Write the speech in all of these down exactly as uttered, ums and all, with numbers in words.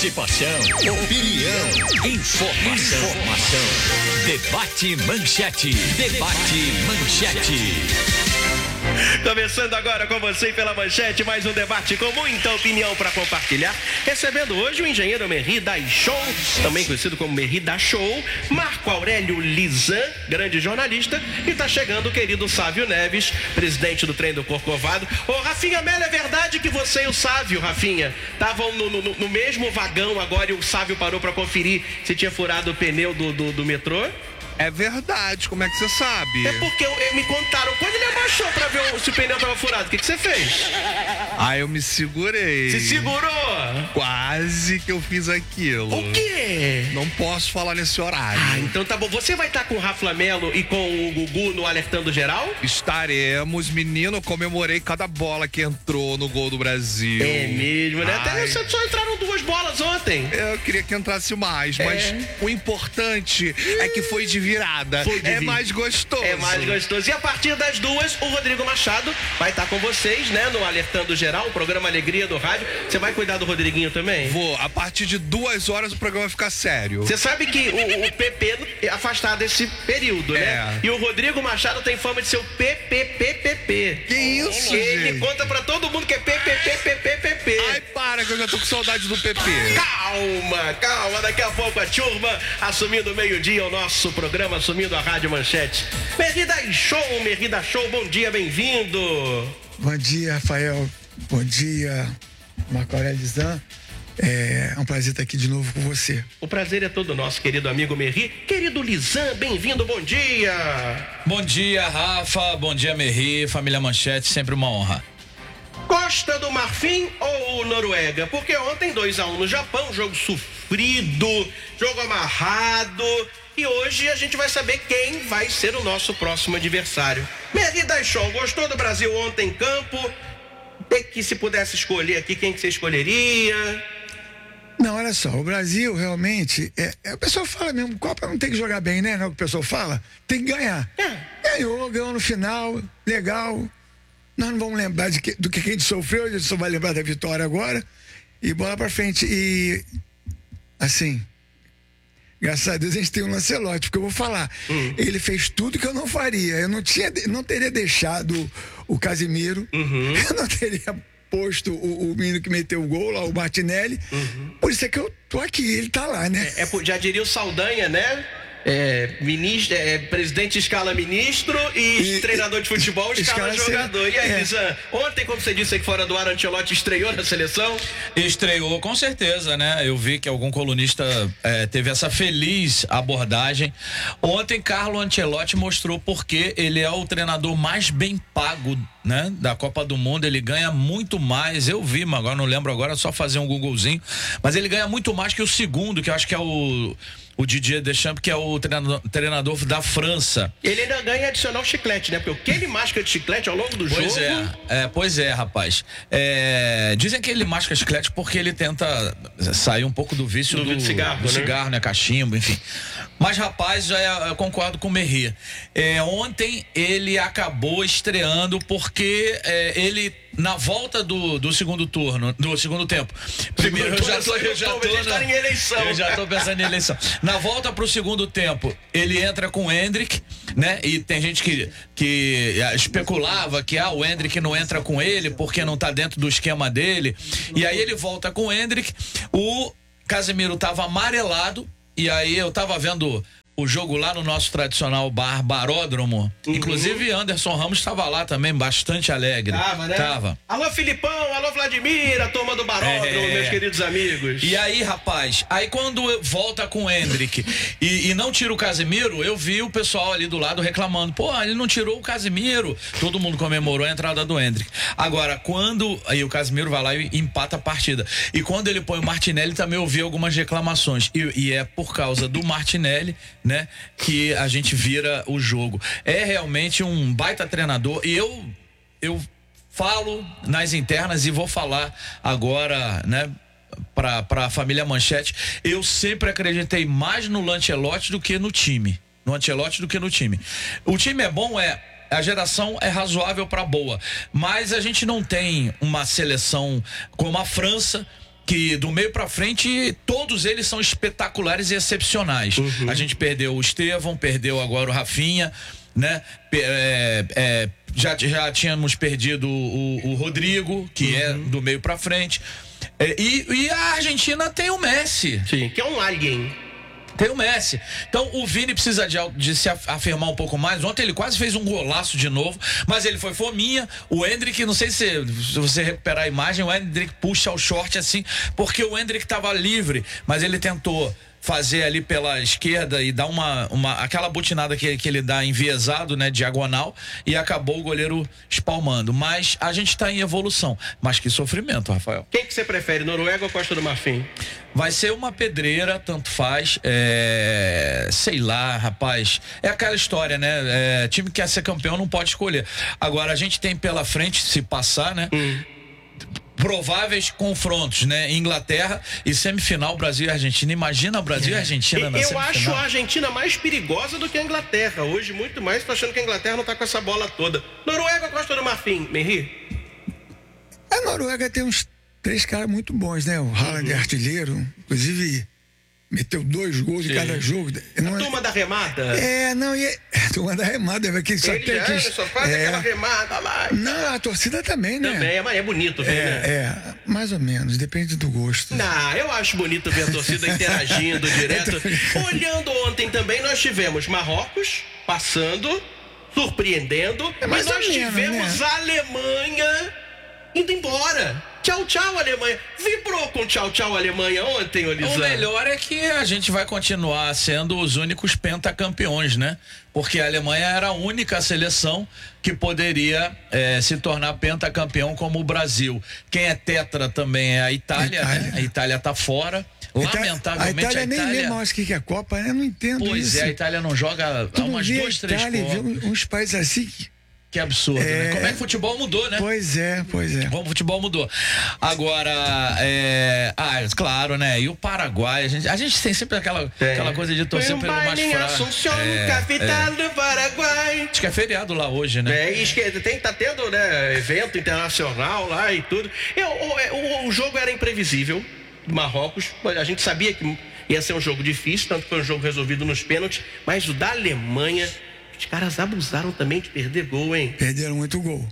Participação, opinião, informação, informação. Debate Manchete. Debate Manchete. Começando agora com você pela Manchete, mais um debate com muita opinião para compartilhar. Recebendo hoje o engenheiro Merri da Show, também conhecido como Merri da Show, Marco Aurélio Lisan, grande jornalista, e tá chegando o querido Sávio Neves, presidente do Trem do Corcovado. Ô, Rafinha Melo, é verdade que você e o Sávio, Rafinha, estavam no, no, no mesmo vagão agora e o Sávio parou para conferir se tinha furado o pneu do, do, do metrô? É verdade, como é que você sabe? É porque eu, eu, me contaram, quando ele abaixou pra ver o, se o pneu tava furado, o que, que você fez? Ah, eu me segurei. Se segurou? Quase que eu fiz aquilo. O quê? Não posso falar nesse horário. Ah, então tá bom. Você vai estar com o Rafa Melo e com o Gugu no Alertando Geral? Estaremos, menino, eu comemorei cada bola que entrou no gol do Brasil. É mesmo, né? Ai. Até só entraram duas bolas ontem. Eu queria que entrasse mais, É. mas o importante é que foi de virada. Foi de é vir- mais gostoso. É mais gostoso. E a partir das duas, o Rodrigo Machado vai estar com vocês, né? No Alertando Geral, o programa Alegria do Rádio. Você vai cuidar do Rodriguinho também? Vou, a partir de duas horas o programa vai ficar sério. Você sabe que o, o P P é afastado desse período, né? É. E o Rodrigo Machado tem fama de ser o P P P P P. Que isso, Ele gente? conta pra todo mundo que é P P P P P P P. Ai, para que eu já tô com saudade do P P. Calma, calma, daqui a pouco a turma assumindo o meio-dia o nosso programa, assumindo a Rádio Manchete. Merrida Show, Merrida Show, bom dia, bem-vindo. Bom dia, Rafael. Bom dia, Marco Aurélio Lisan. É um prazer estar aqui de novo com você. O prazer é todo nosso, querido amigo Merri. Querido Lisan, bem-vindo, bom dia. Bom dia, Rafa. Bom dia, Merri. Família Manchete, sempre uma honra. Costa do Marfim ou Noruega? Porque ontem dois a um no Japão, jogo sofrido, jogo amarrado. E hoje a gente vai saber quem vai ser o nosso próximo adversário. Merri da Show, gostou do Brasil ontem em campo? Tem que, se pudesse escolher aqui, quem que você escolheria? Não, olha só, o Brasil realmente, é, é, o pessoal fala mesmo, Copa não tem que jogar bem, né? Não é o que o pessoal fala? Tem que ganhar. É. Ganhou, ganhou no final, legal. Nós não vamos lembrar de que, do que a gente sofreu, a gente só vai lembrar da vitória agora. E bola pra frente. E, assim, graças a Deus a gente tem um Lancelotti, porque eu vou falar, Hum. ele fez tudo que eu não faria. Eu não, tinha, não teria deixado o Casimiro, Uhum. eu não teria posto o, o menino que meteu o gol lá, o Martinelli. Por isso é que eu tô aqui, ele tá lá, né? É, já diria o Saldanha, né? É, ministro, é, presidente escala ministro e, E- treinador de futebol escala, escala jogador. E aí, é. Lisan, ontem, como você disse aqui fora do ar, Ancelotti estreou na seleção? Estreou com certeza, né? Eu vi que algum colunista eh, teve essa feliz abordagem. Ontem, Carlo Ancelotti mostrou porque ele é o treinador mais bem pago, né? Da Copa do Mundo. Ele ganha muito mais. Eu vi, mas agora não lembro agora, só fazer um Googlezinho. Mas ele ganha muito mais que o segundo, que eu acho que é o, o Didier Deschamps, que é o treinador, treinador da França. Ele ainda ganha adicional chiclete, né? Porque o que ele masca de chiclete ao longo do Pois jogo... é, é, pois é, rapaz. É, dizem que ele masca chiclete porque ele tenta sair um pouco do vício Do do, vício de cigarro, do né? cigarro, né? Cachimbo, enfim. Mas, rapaz, já é, eu concordo com o Merri. É, ontem ele acabou estreando porque é, ele, na volta do, do segundo turno, do segundo tempo. Primeiro, eu já tô, eu já tô, Ele está na- em eleição. eu já tô pensando em eleição. Na volta pro segundo tempo, ele entra com o Endrick, né? E tem gente que, que especulava que ah, o Endrick não entra com ele porque não tá dentro do esquema dele. E aí ele volta com o Endrick. O Casemiro tava amarelado. E aí eu tava vendo o jogo lá no nosso tradicional bar Baródromo. Uhum. Inclusive Anderson Ramos estava lá também, bastante alegre. Tava, né? Tava. Alô, Filipão, alô, Vladimir, a turma do Baródromo, É. meus queridos amigos. E aí, rapaz, aí quando eu- volta com o Endrick e, e não tira o Casemiro, eu vi o pessoal ali do lado reclamando. Pô, ele não tirou o Casemiro. Todo mundo comemorou a entrada do Endrick. Agora, quando aí o Casemiro vai lá e empata a partida. E quando ele põe o Martinelli, também eu vi algumas reclamações. E, e é por causa do Martinelli, né, que a gente vira o jogo. É realmente um baita treinador. E eu, eu falo nas internas e vou falar agora, né, para para a família Manchete. Eu sempre acreditei mais no Lancelotti do que no time. No Ancelotti do que no time. O time é bom, é. A geração é razoável para boa. Mas a gente não tem uma seleção como a França, que do meio pra frente, todos eles são espetaculares e excepcionais. Uhum. A gente perdeu o Estevão, perdeu agora o Rafinha, né? É, é, já, já tínhamos perdido o, o Rodrigo, que uhum. é do meio pra frente. É, e, e a Argentina tem o Messi. Sim, que é um alien. Tem o Messi. Então o Vini precisa de, de se afirmar um pouco mais. Ontem ele quase fez um golaço de novo, mas ele foi fominha. O Endrick, não sei se, se você recuperar a imagem, o Endrick puxa o short assim, porque o Endrick estava livre, mas ele tentou fazer ali pela esquerda e dar uma, uma aquela butinada que, que ele dá enviesado, né, diagonal, e acabou o goleiro espalmando. Mas a gente está em evolução. Mas que sofrimento, Rafael. Quem que você prefere, Noruega ou Costa do Marfim? Vai ser uma pedreira, tanto faz. É, sei lá, rapaz. É aquela história, né? É, time que quer ser campeão não pode escolher. Agora a gente tem pela frente, se passar, né? Hum. Prováveis confrontos, né? Inglaterra e semifinal Brasil e Argentina. Imagina Brasil e Argentina na Eu semifinal. acho a Argentina mais perigosa do que a Inglaterra. Hoje, muito mais, tô achando que a Inglaterra não tá com essa bola toda. Noruega ou Costa do Marfim, Merri? A Noruega tem uns três caras muito bons, né? O Haaland é artilheiro, inclusive meteu dois gols em cada jogo. Não a turma é... da remada? É, não, e é... a turma da remada, é que só Ele tem é, que... só faz é... aquela remada lá. Não, a torcida também, né? Também, mas é bonito ver, é, né? É, mais ou menos, depende do gosto. Não, eu acho bonito ver a torcida interagindo direto. Olhando ontem também, nós tivemos Marrocos passando, surpreendendo, é mas nós menos, tivemos né? a Alemanha indo embora. Tchau, tchau, Alemanha. Vibrou com tchau, tchau, Alemanha ontem, Olizão? O melhor é que a gente vai continuar sendo os únicos pentacampeões, né? Porque a Alemanha era a única seleção que poderia é, se tornar pentacampeão como o Brasil. Quem é tetra também é a Itália, a Itália, né? A Itália tá fora. Lamentavelmente, a Itália, a Itália nem mesmo acho que é Copa, né? Eu não entendo pois isso. Pois é, a Itália não joga há umas duas, três Copas. Uns países assim que... Que absurdo, é... né? Como é que o futebol mudou, né? Pois é, pois é. O futebol mudou. Agora, é... ah, claro, né? E o Paraguai, a gente, a gente tem sempre aquela, é. aquela coisa de torcer pelo mais fraco. É, capital é. do Paraguai. Acho que é feriado lá hoje, né? É, e tem, tá tendo, né, evento internacional lá e tudo. Eu, o, o, o jogo era imprevisível, do Marrocos. A gente sabia que ia ser um jogo difícil, tanto que foi um jogo resolvido nos pênaltis, mas o da Alemanha... Os caras abusaram também de perder gol, hein? Perderam muito gol.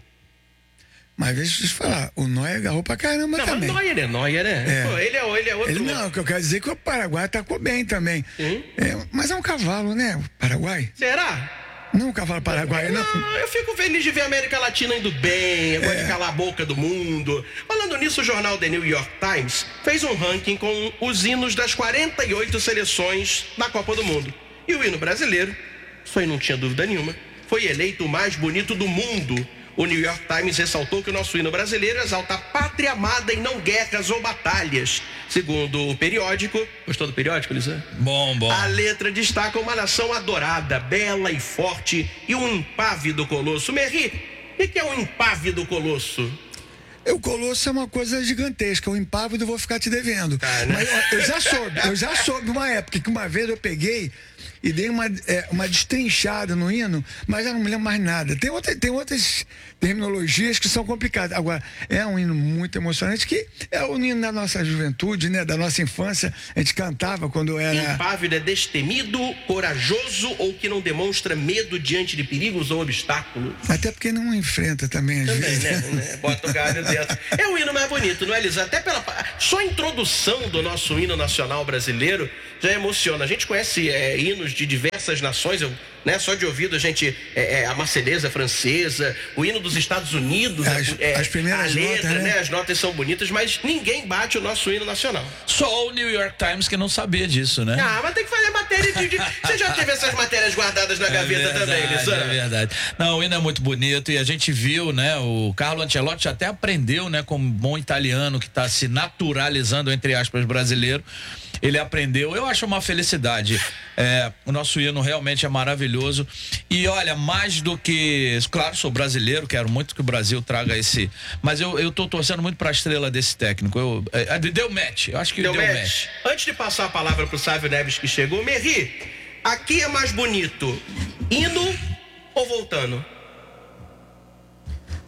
Mas deixa eu te falar, o Neuer agarrou pra caramba não, também. Não, mas Neuer é Neuer, né? É. Pô, ele, é, ele é outro... Ele não, o que eu quero dizer é que o Paraguai atacou bem também. Hum? É, mas é um cavalo, né? O Paraguai. Será? Não o cavalo paraguaio, não. Não, eu fico feliz de ver a América Latina indo bem, agora é. de calar a boca do mundo. Falando nisso, o jornal The New York Times fez um ranking com os hinos das quarenta e oito seleções na Copa do Mundo. E o hino brasileiro, isso aí não tinha dúvida nenhuma, foi eleito o mais bonito do mundo. O New York Times ressaltou que o nosso hino brasileiro exalta a pátria amada e não guerras ou batalhas. Segundo o periódico... Gostou do periódico, Lisa? Bom, bom. A letra destaca uma nação adorada, bela e forte e um impávido colosso. Merri, o que é um impávido colosso? O Colosso é uma coisa gigantesca. O impávido eu vou ficar te devendo. Tá, né? Mas eu já soube, eu já soube uma época que uma vez eu peguei e dei uma, é, uma destrinchada no hino, mas já não me lembro mais nada. Tem, outra, tem outras terminologias que são complicadas. Agora, é um hino muito emocionante, que é o hino da nossa juventude, né? Da nossa infância. A gente cantava quando era... Impávido é destemido, corajoso ou que não demonstra medo diante de perigos ou obstáculos. Até porque não enfrenta também, às também, vezes. Né? né? Bota o galho dentro. É o hino mais bonito, não é, Elisa? Até pela... Só a introdução do nosso hino nacional brasileiro já emociona. A gente conhece é, hinos de diversas nações, eu, né? Só de ouvido a gente, é, é, a Marselhesa francesa, o hino dos Estados Unidos, as, é, as primeiras a letra, notas, né? né? As notas são bonitas, mas ninguém bate o nosso hino nacional. Só o New York Times que não sabia disso, né? Ah, mas tem que fazer matéria de... de... Você já teve essas matérias guardadas na é gaveta verdade, também, Lisa? É verdade. Não, o hino é muito bonito e a gente viu, né? O Carlo Ancelotti até aprendeu, né? Como bom italiano que está se naturalizando, entre aspas, brasileiro. Ele aprendeu, eu acho uma felicidade. É, o nosso hino realmente é maravilhoso. E olha, mais do que... Claro, sou brasileiro, quero muito que o Brasil traga esse... Mas eu, eu tô torcendo muito para a estrela desse técnico. Eu, é, deu match, eu acho que deu, deu match. match. Antes de passar a palavra pro Sávio Neves que chegou, Merri, aqui é mais bonito, indo ou voltando?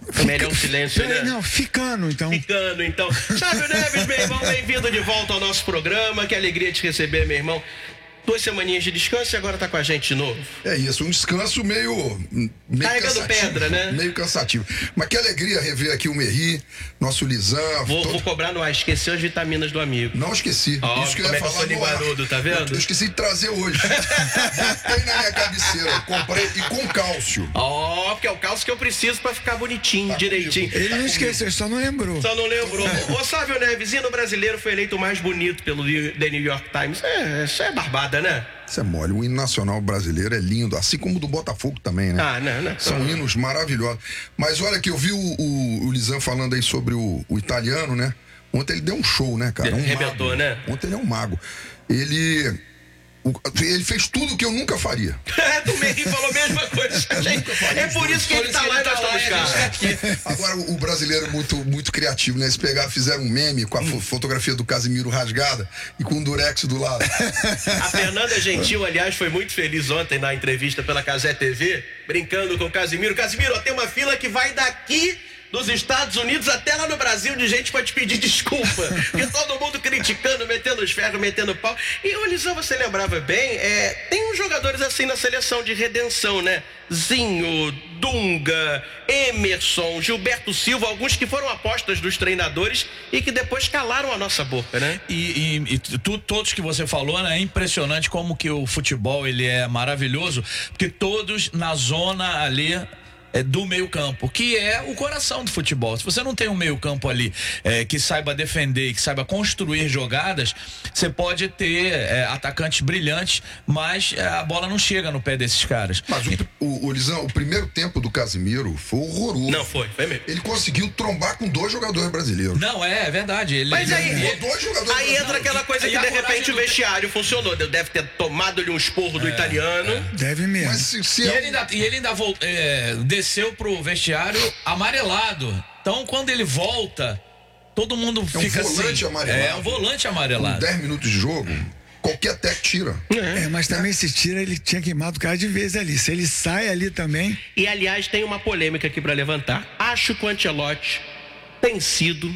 É melhor o silêncio, Peraí, né? não, ficando, então. Ficando, então. Sávio Neves, meu irmão, bem-vindo de volta ao nosso programa. Que alegria te receber, meu irmão. Duas semaninhas de descanso e agora tá com a gente de novo. É isso, um descanso meio, meio Carregando cansativo, pedra, né? Meio cansativo. Mas que alegria rever aqui o Merri, nosso Lisan. Vou, todo... vou cobrar no ar, esqueceu as vitaminas do amigo. Não esqueci. Ó, Isso que eu como ia é que eu falar sou no ar. linguarudo, tá vendo? Eu esqueci de trazer hoje. Tem na minha cabeceira. Comprei e com cálcio. Ó, porque é o calço que eu preciso pra ficar bonitinho, Tá direitinho. comigo. Ele não esqueceu, só não lembrou. Só não lembrou. Ô, Sávio Neves, hino brasileiro foi eleito o mais bonito pelo The New York Times. É, isso é barbada, né? Isso é mole. O hino nacional brasileiro é lindo, assim como o do Botafogo também, né? Ah, não, não. São hinos maravilhosos. Mas olha que eu vi o, o, o Lisan falando aí sobre o, o italiano, né? Ontem ele deu um show, né, cara? É um Arrebentou, mago. né? Ontem ele é um mago. Ele... o- ele fez tudo que eu nunca faria. Do Merri falou a mesma coisa. Gente, é por isso que ele tá lá e nós estamos cá. Agora, o o brasileiro é muito, muito criativo, né? Eles pegaram, fizeram um meme com a fo- fotografia do Casimiro rasgada e com o Durex do lado. A Fernanda Gentil, aliás, foi muito feliz ontem na entrevista pela Casé T V, brincando com o Casimiro. Casimiro, ó, tem uma fila que vai daqui dos Estados Unidos até lá no Brasil de gente pra te pedir desculpa. Porque todo mundo criticando, metendo os ferros, metendo pau. E, ô, Lisão, você lembrava bem, é, tem uns jogadores assim na seleção de redenção, né? Zinho, Dunga, Emerson, Gilberto Silva, alguns que foram apostas dos treinadores e que depois calaram a nossa boca, né? E, e, e tu, todos que você falou, né? É impressionante como que o futebol ele é maravilhoso, porque todos na zona ali é, do meio campo, que é o coração do futebol. Se você não tem um meio campo ali é, que saiba defender, que saiba construir jogadas, você pode ter é, atacantes brilhantes, mas é, a bola não chega no pé desses caras. Mas o, o, o Lisão, o primeiro tempo do Casimiro foi horroroso. Não, foi, foi mesmo. Ele conseguiu trombar com dois jogadores brasileiros. Não, é, é verdade. Ele, Mas aí, ele- Levou dois jogadores aí brasileiros. entra aquela coisa e que a de coragem repente o do- vestiário funcionou. Deve ter tomado-lhe um esporro do italiano. Deve mesmo. Mas se, se E é ele ainda, e ele ainda vol- é, desceu pro vestiário amarelado. Então, quando ele volta, todo mundo um fica volante assim. amarelado. É um volante com amarelado. dez minutos de jogo, qualquer técnico tira. É, mas também se tira, ele tinha queimado o cara de vez ali. Se ele sai ali também. E aliás, tem uma polêmica aqui pra levantar. Acho que o Ancelotti tem sido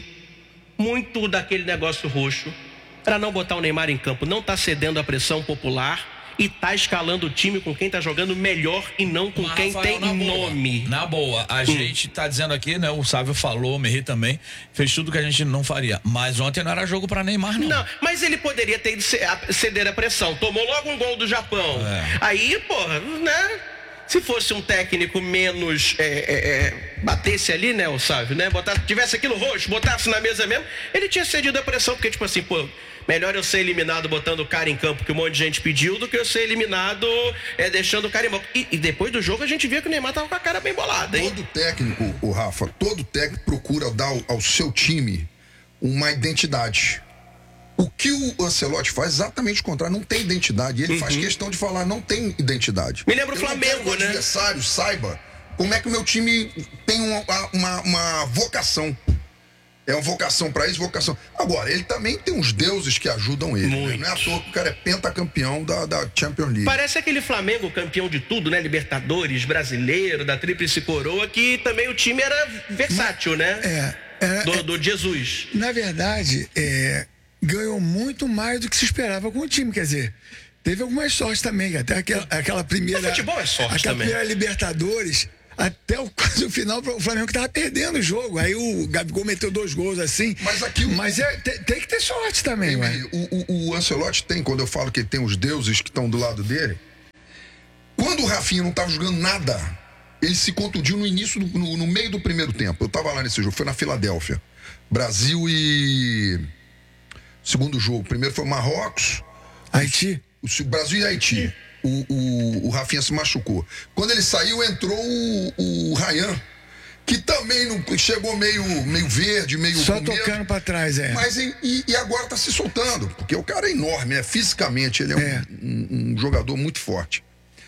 muito daquele negócio roxo pra não botar o Neymar em campo. Não tá cedendo à pressão popular e tá escalando o time com quem tá jogando melhor e não com Mas, quem Rafael, tem na boa, nome. Na boa, a gente tá dizendo aqui, né? O Sávio falou, o Merri também, fez tudo que a gente não faria. Mas ontem não era jogo pra Neymar, não. Não, mas ele poderia ter ido ce- a- ceder a pressão. Tomou logo um gol do Japão. É. Aí, porra, né? Se fosse um técnico menos é, é, é, batesse ali, né, o Sávio, né? Botasse, tivesse aquilo roxo, botasse na mesa mesmo, ele tinha cedido a pressão, porque, tipo assim, pô, melhor eu ser eliminado botando o cara em campo que um monte de gente pediu do que eu ser eliminado é, deixando o cara em banco. E, e depois do jogo a gente via que o Neymar tava com a cara bem bolada, hein? Todo técnico, o Rafa, todo técnico procura dar ao, ao seu time uma identidade. O que o Ancelotti faz é exatamente o contrário, não tem identidade. Ele faz questão de falar, não tem identidade. Me lembra o Eu não Flamengo, quero que o né? adversário saiba como é que o meu time tem uma, uma, uma vocação. É uma vocação pra isso, vocação. Agora, ele também tem uns deuses que ajudam ele. Né? Não é à toa que o cara é pentacampeão da, da Champions League. Parece aquele Flamengo campeão de tudo, né? Libertadores, brasileiro, da Tríplice Coroa, que também o time era versátil, né? É. é, Do, é do Jesus. na verdade, é, ganhou muito mais do que se esperava com o time. Quer dizer, teve algumas sortes também. Até aquela, aquela primeira. Mas futebol é sorte aquela também. primeira Libertadores. Até o, quase o final, o Flamengo que tava perdendo o jogo. Aí o Gabigol meteu dois gols assim. Mas aqui o- Mas é, tem, tem que ter sorte também, ué. O, o, o Ancelotti tem, quando eu falo que ele tem os deuses que estão do lado dele, quando o Rafinha não estava jogando nada, ele se contundiu no início, do, no, no meio do primeiro tempo. Eu estava lá nesse jogo, foi na Filadélfia. Brasil e... Segundo jogo, primeiro foi Marrocos, Haiti. o Brasil e Haiti. O, o, o Rafinha se machucou. Quando ele saiu, entrou o, o Ryan, que também não, chegou meio, meio verde, meio Só com medo. tocando pra trás, é. Mas e, e- e agora tá se soltando, porque o cara é enorme, né? Fisicamente ele é, um- É. Um, um jogador muito forte.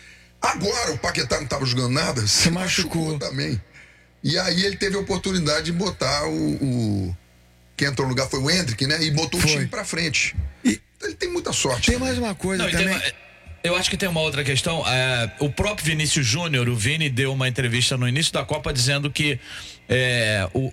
Agora o Paquetá não tava jogando nada, se, machucou. também. E aí ele teve a oportunidade de botar o, o- quem entrou no lugar foi o Hendrick, né? E botou Foi. o time pra frente. E Então ele tem muita sorte. tem também. mais uma coisa Não, e tem também. uma- eu acho que tem uma outra questão. É, o próprio Vinícius Júnior, o Vini, deu uma entrevista no início da Copa dizendo que é, o,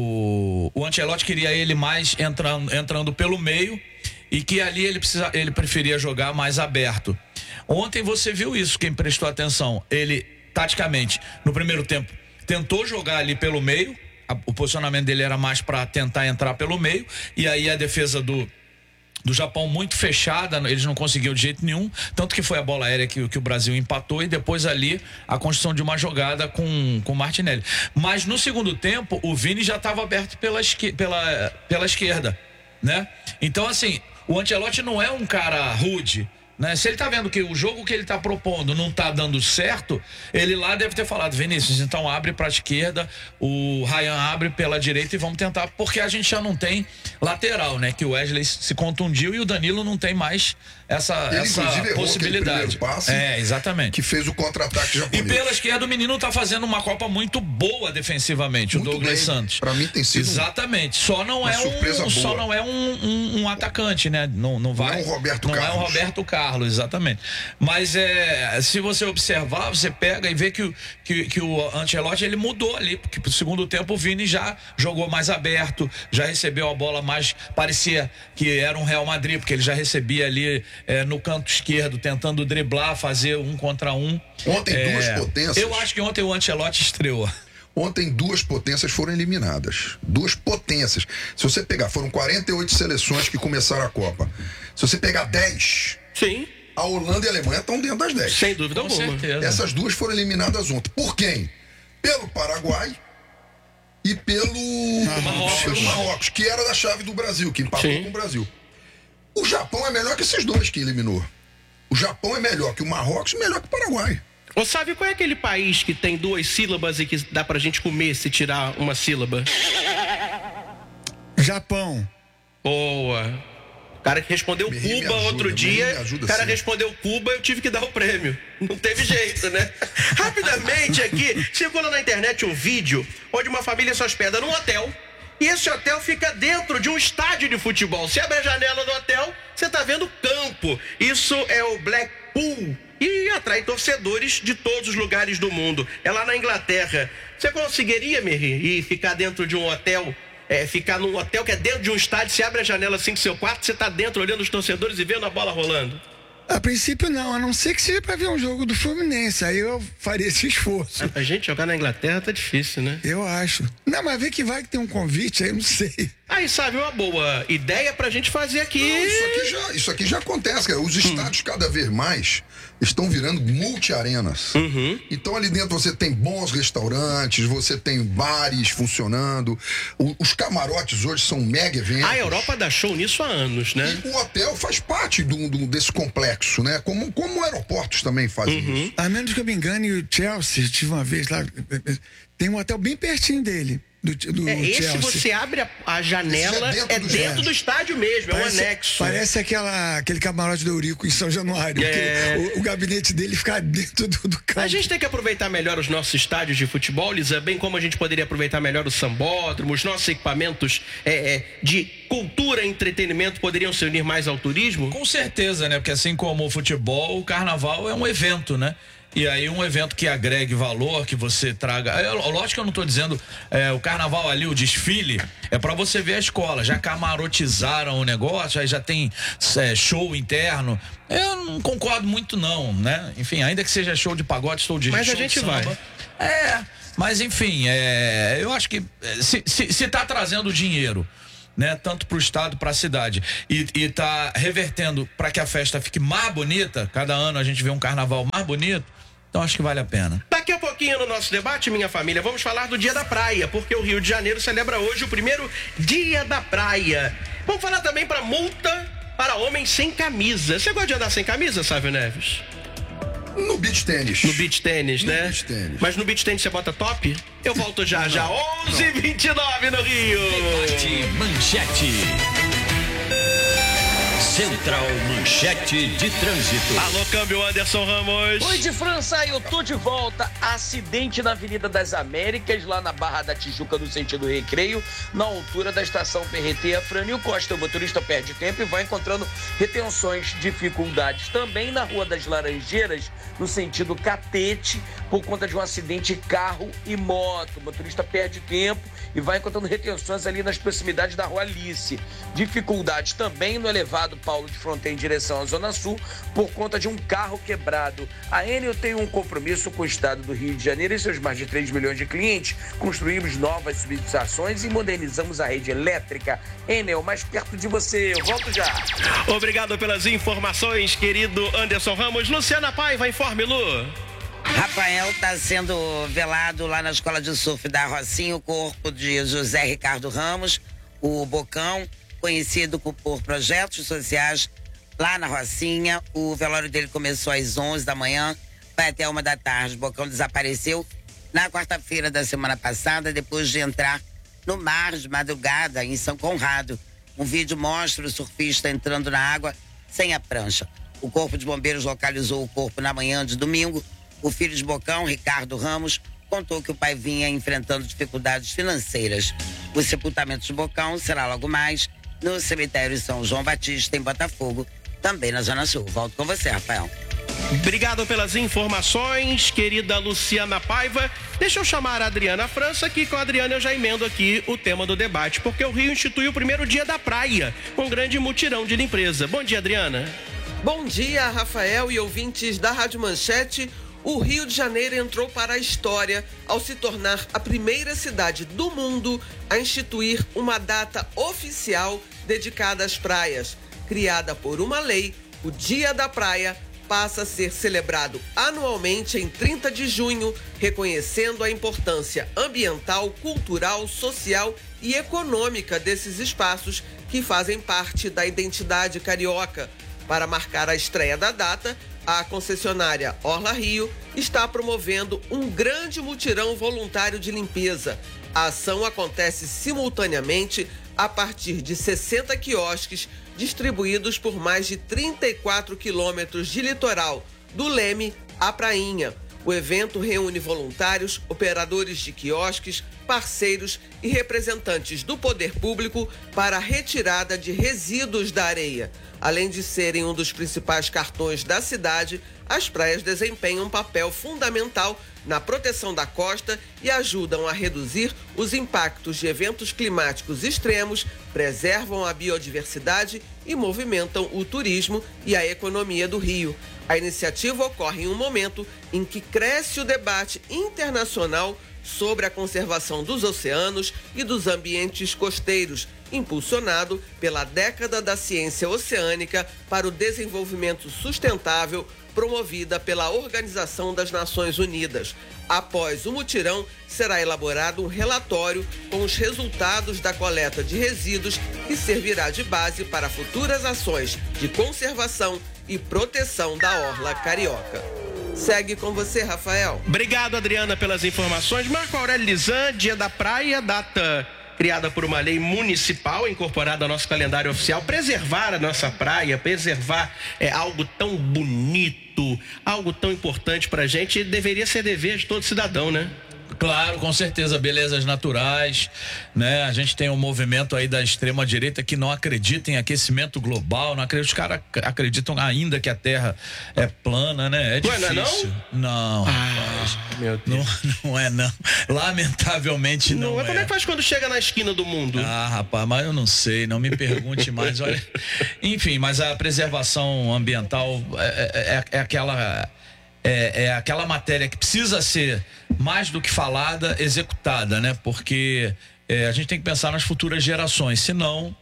o, o Ancelotti queria ele mais entrando, entrando pelo meio e que ali ele, precisa, ele preferia jogar mais aberto. Ontem você viu isso, quem prestou atenção. Ele, taticamente, no primeiro tempo, tentou jogar ali pelo meio. A, o posicionamento dele era mais para tentar entrar pelo meio. E aí a defesa do... do Japão muito fechada, eles não conseguiam de jeito nenhum, tanto que foi a bola aérea que, que o Brasil empatou e depois ali a construção de uma jogada com com o Martinelli. Mas no segundo tempo o Vini já estava aberto pela, esque, pela, pela esquerda, né? Então assim, o Ancelotti não é um cara rude, né? Se ele tá vendo que o jogo que ele tá propondo não tá dando certo, ele lá deve ter falado: Vinícius, então abre pra esquerda, o Ryan abre pela direita e vamos tentar, porque a gente já não tem lateral, né? Que o Wesley se contundiu e o Danilo não tem mais essa, ele, essa possibilidade. Passe é, exatamente. Que fez o contra-ataque japonês. E pela esquerda o menino tá fazendo uma Copa muito boa defensivamente, muito o Douglas bem. Santos. Pra mim tem sido exatamente. Só não é um, só não é um, um, um atacante, né? Não, não vai. Não é um Roberto não Carlos. é um Roberto Carlos, exatamente. Mas é, se você observar, você pega e vê que o, que, que o Ancelotti ele mudou ali, porque pro segundo tempo o Vini já jogou mais aberto, já recebeu a bola mais, parecia que era um Real Madrid, porque ele já recebia ali é, no canto esquerdo, tentando driblar, fazer um contra um. Ontem é, duas potências. Eu acho que ontem o Ancelotti estreou. Ontem duas potências foram eliminadas. Duas potências. Se você pegar, foram quarenta e oito seleções que começaram a Copa. Se você pegar dez, sim, a Holanda e a Alemanha estão dentro das dez. Sem dúvida Com alguma. certeza. Essas duas foram eliminadas ontem. Por quem? Pelo Paraguai e pelo Marrocos. pelo Marrocos, que era da chave do Brasil, que empatou Sim. com o Brasil. O Japão é melhor que esses dois que eliminou. O Japão é melhor que o Marrocos e melhor que o Paraguai. Ô, sabe qual é aquele país que tem duas sílabas e que dá pra gente comer se tirar uma sílaba? Japão. Boa. O cara que respondeu Merri me Cuba ajuda, outro Merri dia. me ajuda O cara sim. respondeu Cuba, eu tive que dar o prêmio. Não teve jeito, né? Rapidamente aqui, circula na internet um vídeo onde uma família se hospeda num hotel. E esse hotel fica dentro de um estádio de futebol. Você abre a janela do hotel, você tá vendo campo. Isso é o Blackpool. E atrai torcedores de todos os lugares do mundo. É lá na Inglaterra. Você conseguiria, Merri, ir ficar dentro de um hotel? É, ficar num hotel que é dentro de um estádio, você abre a janela assim do seu quarto, você tá dentro olhando os torcedores e vendo a bola rolando? A princípio não, a não ser que seja pra ver um jogo do Fluminense, aí eu faria esse esforço. A gente jogar na Inglaterra tá difícil, né? Eu acho. Não, mas vê que vai que tem um convite, aí eu não sei. Aí, sabe, uma boa ideia pra gente fazer aqui. Não, isso, aqui já, isso aqui já acontece, cara. Os estádios cada vez mais estão virando multi-arenas. Uhum. Então ali dentro você tem bons restaurantes, você tem bares funcionando. O, os camarotes hoje são mega eventos. A Europa dá show nisso há anos, né? E o hotel faz parte do, do, desse complexo, né? Como, como aeroportos também fazem Uhum. isso. A menos que eu me engane, o Chelsea, tive uma vez lá, tem um hotel bem pertinho dele. Do, do É, esse Chelsea. você abre a, a janela, Esse é é dentro dentro, do do estádio mesmo, Parece, é um anexo. parece aquela, aquele camarote do Eurico em São Januário. É. que O, o gabinete dele fica dentro do, do campo. A gente tem que aproveitar melhor os nossos estádios de futebol, Lisa, bem como a gente poderia aproveitar melhor o sambódromo, os nossos equipamentos é, é, de cultura e entretenimento poderiam se unir mais ao turismo? Com certeza, né? Porque assim como o futebol, o carnaval é um evento, né? E aí um evento que agregue valor, que você traga... É, lógico que eu não tô dizendo é, o carnaval ali, o desfile, é pra você ver a escola. Já camarotizaram o negócio, aí já tem é, show interno. Eu não concordo muito não, né? Enfim, ainda que seja show de pagode, show de Mas show a gente de samba. vai. É, mas enfim, é, eu acho que se, se, se tá trazendo dinheiro, né, tanto para o estado, para a cidade, e, e tá revertendo para que a festa fique mais bonita, cada ano a gente vê um carnaval mais bonito, então acho que vale a pena. Daqui a pouquinho no nosso debate, minha família, vamos falar do Dia da Praia, porque o Rio de Janeiro celebra hoje o primeiro Dia da Praia. Vamos falar também para multa para homens sem camisa. Você gosta de andar sem camisa, Sávio Neves? No beach tênis. No beach tênis, No né? beach tênis. Mas no beach tênis você bota top? Eu volto já, já. onze e vinte e nove no Rio. Debate Manchete. Central Manchete de Trânsito. Alô, câmbio Anderson Ramos. Oi, de França, eu tô de volta. Acidente na Avenida das Américas, lá na Barra da Tijuca, no sentido Recreio, na altura da estação P R T. A Franil Costa, o motorista perde tempo e vai encontrando retenções, dificuldades. Também na Rua das Laranjeiras, no sentido Catete, por conta de um acidente carro e moto. O motorista perde tempo e vai encontrando retenções ali nas proximidades da Rua Alice. Dificuldades também no elevado Paulo de Fronteira em direção à Zona Sul, por conta de um carro quebrado. A Enel tem um compromisso com o Estado do Rio de Janeiro e seus mais de três milhões de clientes. Construímos novas subestações e modernizamos a rede elétrica. Enel, mais perto de você. Eu volto já. Obrigado pelas informações, querido Anderson Ramos. Luciana Paiva, informe, Lu. Rafael está sendo velado lá na escola de surf da Rocinha, o corpo de José Ricardo Ramos, o Bocão, conhecido por projetos sociais lá na Rocinha. O velório dele começou às onze da manhã, vai até uma da tarde. O Bocão desapareceu na quarta-feira da semana passada, depois de entrar no mar de madrugada em São Conrado. Um vídeo mostra o surfista entrando na água sem a prancha. O Corpo de Bombeiros localizou o corpo na manhã de domingo. O filho de Bocão, Ricardo Ramos, contou que o pai vinha enfrentando dificuldades financeiras. O sepultamento de Bocão será logo mais no cemitério São João Batista, em Botafogo, também na Zona Sul. Volto com você, Rafael. Obrigado pelas informações, querida Luciana Paiva. Deixa eu chamar a Adriana França, que com a Adriana eu já emendo aqui o tema do debate, porque o Rio instituiu o primeiro dia da praia, com um grande mutirão de limpeza. Bom dia, Adriana. Bom dia, Rafael e ouvintes da Rádio Manchete. O Rio de Janeiro entrou para a história ao se tornar a primeira cidade do mundo a instituir uma data oficial dedicada às praias. Criada por uma lei, o Dia da Praia passa a ser celebrado anualmente em trinta de junho, reconhecendo a importância ambiental, cultural, social e econômica desses espaços que fazem parte da identidade carioca. Para marcar a estreia da data, a concessionária Orla Rio está promovendo um grande mutirão voluntário de limpeza. A ação acontece simultaneamente a partir de sessenta quiosques distribuídos por mais de trinta e quatro quilômetros de litoral, do Leme à Prainha. O evento reúne voluntários, operadores de quiosques, parceiros e representantes do poder público para a retirada de resíduos da areia. Além de serem um dos principais cartões da cidade, as praias desempenham um papel fundamental na proteção da costa e ajudam a reduzir os impactos de eventos climáticos extremos, preservam a biodiversidade e movimentam o turismo e a economia do Rio. A iniciativa ocorre em um momento em que cresce o debate internacional sobre a conservação dos oceanos e dos ambientes costeiros, impulsionado pela década da ciência oceânica para o desenvolvimento sustentável, promovida pela Organização das Nações Unidas. Após o mutirão, será elaborado um relatório com os resultados da coleta de resíduos que servirá de base para futuras ações de conservação e proteção da orla carioca. Segue com você, Rafael. Obrigado, Adriana, pelas informações. Marco Aurélio Lisan, Dia da Praia, data criada por uma lei municipal incorporada ao nosso calendário oficial. Preservar a nossa praia, preservar é algo tão bonito, algo tão importante pra gente, deveria ser dever de todo cidadão, né? Claro, com certeza, belezas naturais, né? A gente tem um movimento aí da extrema direita que não acredita em aquecimento global, não acredita, os caras acreditam ainda que a Terra é plana, né? É difícil. Não é não? Não, ah, meu Deus. Não, não é não. Lamentavelmente não, não é. Como é que faz quando chega na esquina do mundo? Ah, rapaz, mas eu não sei, não me pergunte mais, olha. Enfim, mas a preservação ambiental é, é, é aquela... É, é aquela matéria que precisa ser mais do que falada, executada, né? Porque é, a gente tem que pensar nas futuras gerações, senão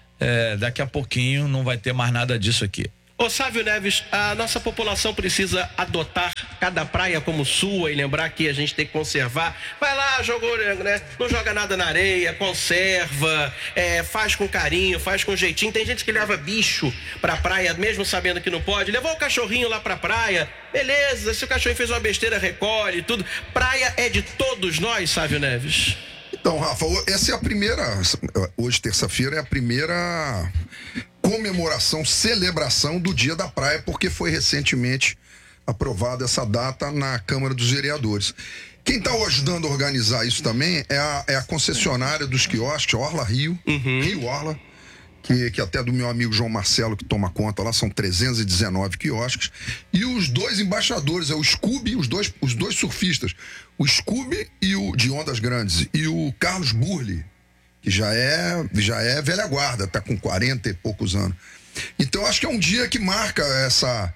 é, daqui a pouquinho não vai ter mais nada disso aqui. Ô Sávio Neves, a nossa população precisa adotar cada praia como sua e lembrar que a gente tem que conservar. Vai lá, jogou, né? Não joga nada na areia, conserva, é, faz com carinho, faz com jeitinho. Tem gente que leva bicho pra praia, mesmo sabendo que não pode. Levou o cachorrinho lá pra praia, beleza, se o cachorrinho fez uma besteira, recolhe, tudo. Praia é de todos nós, Sávio Neves. Então, Rafa, essa é a primeira, hoje terça-feira é a primeira comemoração, celebração do Dia da Praia, porque foi recentemente aprovada essa data na Câmara dos Vereadores. Quem está ajudando a organizar isso também é a, é a concessionária dos quiosques, Orla Rio, uhum. Rio Orla, que, que até do meu amigo João Marcelo que toma conta lá, são trezentos e dezenove quiosques, e os dois embaixadores, é o Scooby, os dois, os dois surfistas, o Scooby e o de Ondas Grandes, e o Carlos Burli, que já é, já é velha guarda, está com quarenta e poucos anos. Então acho que é um dia que marca essa,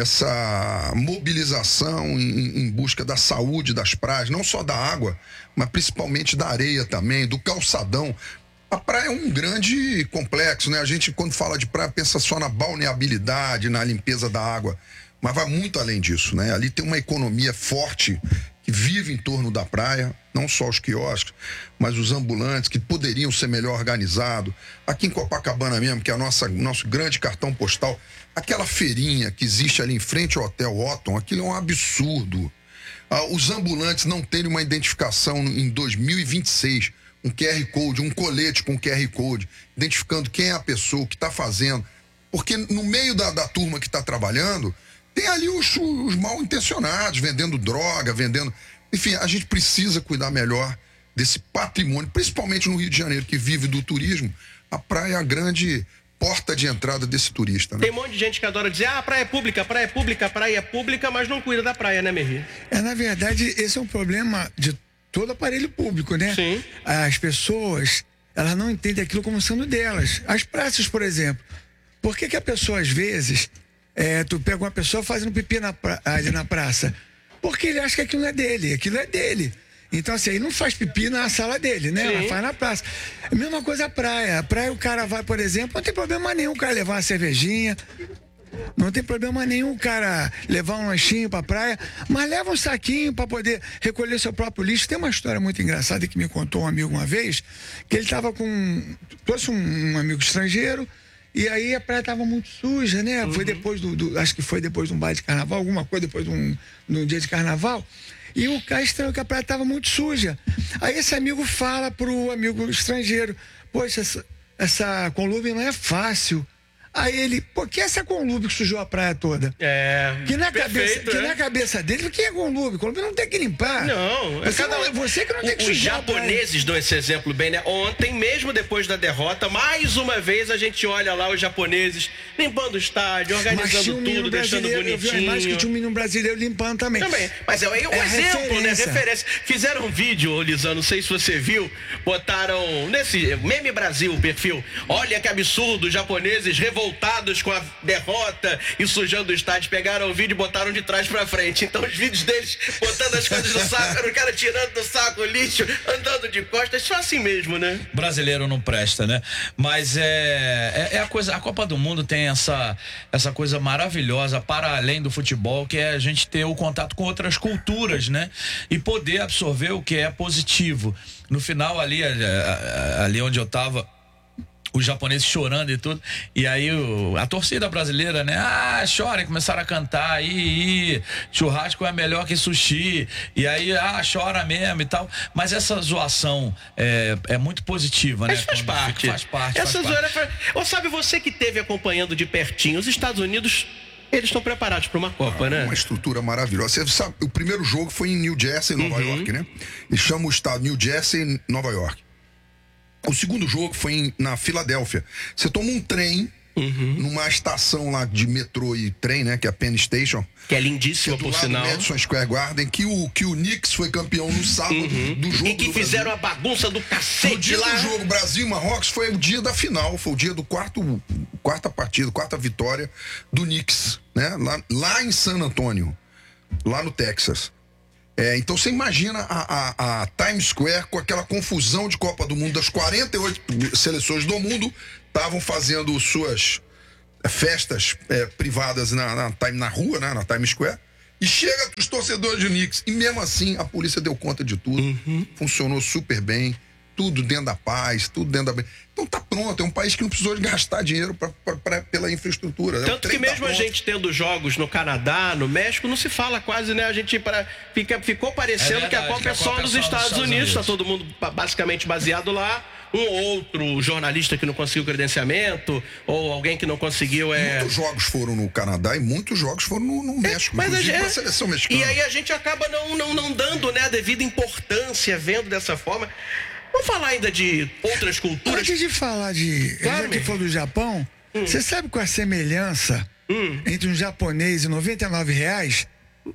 essa mobilização em, em busca da saúde das praias, não só da água, mas principalmente da areia também, do calçadão. A praia é um grande complexo, né? A gente, quando fala de praia, pensa só na balneabilidade, na limpeza da água, mas vai muito além disso, né? Ali tem uma economia forte que vive em torno da praia, não só os quiosques, mas os ambulantes que poderiam ser melhor organizados. Aqui em Copacabana mesmo, que é o nosso, nosso grande cartão postal, aquela feirinha que existe ali em frente ao Hotel Otton, aquilo é um absurdo. Ah, os ambulantes não terem uma identificação em dois mil e vinte e seis, um Q R Code, um colete com Q R Code, identificando quem é a pessoa, o que está fazendo. Porque no meio da, da turma que está trabalhando, tem ali os, os mal intencionados, vendendo droga, vendendo... Enfim, a gente precisa cuidar melhor desse patrimônio, principalmente no Rio de Janeiro, que vive do turismo. A praia é a grande porta de entrada desse turista, né? Tem um monte de gente que adora dizer, ah, a praia é pública, a praia é pública, a praia é pública, mas não cuida da praia, né, Merri? É, na verdade, esse é um problema de todo aparelho público, né? Sim. As pessoas, elas não entendem aquilo como sendo delas. As praças, por exemplo. Por que que a pessoa, às vezes... É, tu pega uma pessoa fazendo pipi na pra, ali na praça, porque ele acha que aquilo não é dele, aquilo é dele. Então, assim, ele não faz pipi na sala dele, né? Ela faz na praça. A mesma coisa a praia. A praia, o cara vai, por exemplo, não tem problema nenhum o cara levar uma cervejinha, não tem problema nenhum o cara levar um lanchinho pra praia, mas leva um saquinho pra poder recolher seu próprio lixo. Tem uma história muito engraçada que me contou um amigo uma vez, que ele tava com... trouxe um, um amigo estrangeiro. E aí a praia estava muito suja, né? Uhum. Foi depois do, do... Acho que foi depois de um baile de carnaval, alguma coisa depois de um, de um dia de carnaval. E o cara estranhou que a praia estava muito suja. Aí esse amigo fala pro amigo estrangeiro, poxa, essa, essa conluve não é fácil. Aí ele, pô, que é essa conluve que sujou a praia toda? É. Que na, perfeito, cabeça, é? que na cabeça dele, que é conluve? Conluve não tem que limpar. Não, você, cada... não, você que não tem que Os sujar. japoneses dão esse exemplo bem, né? Ontem, mesmo depois da derrota, mais uma vez a gente olha lá os japoneses limpando o estádio, organizando um tudo, deixando bonitinho. Mais que tinha um menino brasileiro limpando também. Também. Mas é, é um é exemplo, referência. né? Referência. Fizeram um vídeo, Lisandro, não sei se você viu, botaram nesse Meme Brasil, o perfil. Olha que absurdo, os japoneses revoltados com a derrota e sujando o estádio, pegaram o vídeo e botaram de trás pra frente. Então os vídeos deles botando as coisas no saco, era o cara tirando do saco o lixo, andando de costas, só assim mesmo, né? Brasileiro não presta, né? Mas é, é, é a coisa, a Copa do Mundo tem essa, essa coisa maravilhosa para além do futebol, que é a gente ter o contato com outras culturas, né? E poder absorver o que é positivo. No final ali, ali onde eu tava, os japoneses chorando e tudo, e aí o, a torcida brasileira, né, ah, chora, começaram a cantar, aí, churrasco é melhor que sushi, e aí, ah, chora mesmo e tal, mas essa zoação é, é muito positiva, mas né? faz parte. Fica, faz parte, Essa faz zoeira parte. Foi... Ou sabe, você que esteve acompanhando de pertinho, os Estados Unidos, eles estão preparados para uma Copa, ah, né? Uma estrutura maravilhosa. Você sabe, o primeiro jogo foi em New Jersey, Nova uhum. York, né? Eles chamam o estado New Jersey, Nova York. O segundo jogo foi em, na Filadélfia. Você toma um trem uhum. numa estação lá de metrô e trem, né? Que é a Penn Station. Que é lindíssima, que é por sinal. Do Madison Square Garden, que o, que o Knicks foi campeão no sábado uhum. do jogo. E que do fizeram Brasil. a bagunça do cacete o dia lá. do jogo Brasil e Marrocos foi o dia da final, foi o dia do quarto, quarta partida, quarta vitória do Knicks, né? Lá, lá em San Antônio, lá no Texas. É, então você imagina a, a, a Times Square com aquela confusão de Copa do Mundo, das quarenta e oito seleções do mundo estavam fazendo suas festas é, privadas na, na, na, na rua, né, na Times Square, e chega os torcedores de Knicks, e mesmo assim a polícia deu conta de tudo, uhum. funcionou super bem, tudo dentro da paz, tudo dentro da... Então tá pronto, é um país que não precisou de gastar dinheiro pra, pra, pra, pela infraestrutura. Tanto que mesmo tá a gente tendo jogos no Canadá, no México, não se fala quase, né? A gente para, fica, ficou parecendo é verdade, que a Copa é só nos Estados, Estados Unidos, Unidos, tá todo mundo basicamente baseado lá. um ou outro jornalista que não conseguiu credenciamento, ou alguém que não conseguiu... É... Muitos jogos foram no Canadá e muitos jogos foram no, no México, é, mas inclusive a, na seleção mexicana. E aí a gente acaba não, não, não dando, né, a devida importância, vendo dessa forma. Vamos falar ainda de outras culturas. Antes de falar de... Claro, já que for do Japão, hum. você sabe qual é a semelhança hum. entre um japonês e noventa e nove reais?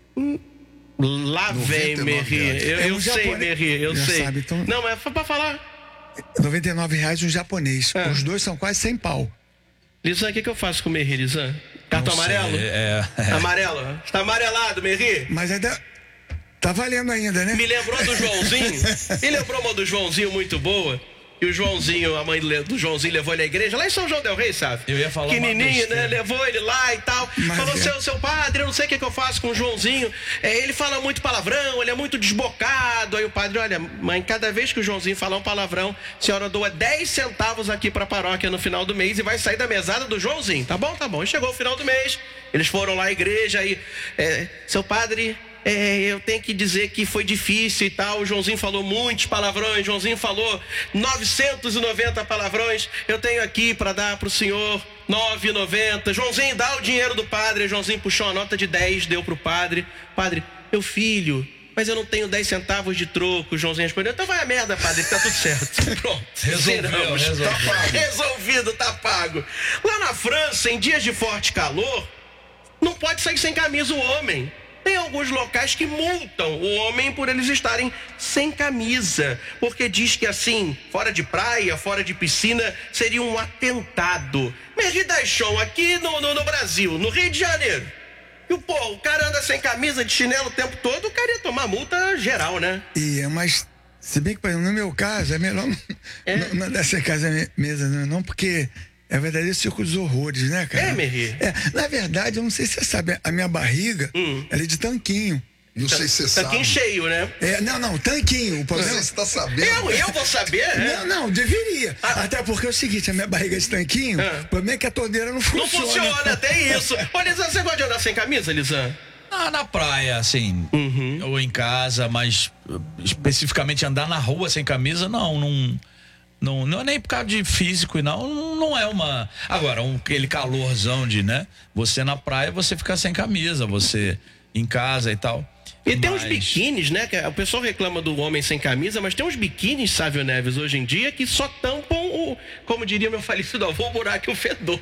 Lá vem, Merri. Eu, é um eu sei, japone... Merri, eu Já sei. Sabe, então... Não, mas foi pra falar. noventa e nove reais um japonês. É. Os dois são quase cem pau. Lisan, o que, que eu faço com o Merri, Lisan? Cartão Não sei, amarelo? É, é. Amarelo? Está amarelado, Merri? Mas ainda... Tá valendo ainda, né? Me lembrou do Joãozinho? Me lembrou uma do Joãozinho muito boa. E o Joãozinho, a mãe do Joãozinho levou ele à igreja, lá em São João del Rei, sabe? Eu ia falar pequenininho, né? Levou ele lá e tal. Mas Falou, é. seu, seu padre, eu não sei o que, que eu faço com o Joãozinho. É, ele fala muito palavrão, ele é muito desbocado. Aí o padre, olha, mãe, cada vez que o Joãozinho falar um palavrão, a senhora doa dez centavos aqui pra paróquia no final do mês e vai sair da mesada do Joãozinho. Tá bom? Tá bom. E chegou o final do mês, eles foram lá à igreja e... É, seu padre... É, eu tenho que dizer que foi difícil e tal. O Joãozinho falou muitos palavrões. O Joãozinho falou novecentos e noventa palavrões. Eu tenho aqui para dar pro senhor nove reais e noventa centavos. Joãozinho, dá o dinheiro do padre. O Joãozinho puxou uma nota de dez, deu pro padre. Padre, meu filho, mas eu não tenho dez centavos de troco. O Joãozinho respondeu, então vai a merda, padre, que tá tudo certo. Pronto, Resolveu, zeramos. resolveu. Tá pago. Resolvido, tá pago. Lá na França, em dias de forte calor, não pode sair sem camisa o homem. Tem alguns locais que multam o homem por eles estarem sem camisa, porque diz que assim, fora de praia, fora de piscina, seria um atentado. Merri Daixon, aqui no, no, no Brasil, no Rio de Janeiro, e o, pô, o cara anda sem camisa, de chinelo o tempo todo, o cara ia tomar multa geral, né? E, mas, se bem que, por exemplo, no meu caso, é melhor não, É. não, não dar sem casa mesa, não, não, porque... É verdadeiro circo dos horrores, né, cara? É, Merri? É, na verdade, eu não sei se você sabe, a minha barriga, Hum. ela é de tanquinho. Não sei se você Tanquinho sabe. cheio, né? É, não, não, tanquinho. O Não problema... sei se você tá sabendo. Eu, eu vou saber, né? Não, não, deveria. Ah. Até porque é o seguinte, a minha barriga é de tanquinho, Ah. o problema é que a torneira não funciona. Não funciona, tem isso. Ô, Lisan, você gosta de andar sem camisa, Lisan? Ah, na praia, assim, Uhum. ou em casa, mas uh, especificamente andar na rua sem camisa, não, não, não, não é nem por causa de físico e não, não é uma... Agora, um, aquele calorzão de, né, você na praia, você fica sem camisa, você em casa e tal. E tem Mas- uns biquínis, né? Que o pessoal reclama do homem sem camisa, mas tem uns biquínis, Sávio Neves, hoje em dia, que só tampam o, como diria meu falecido avô, o buraco e o fedor.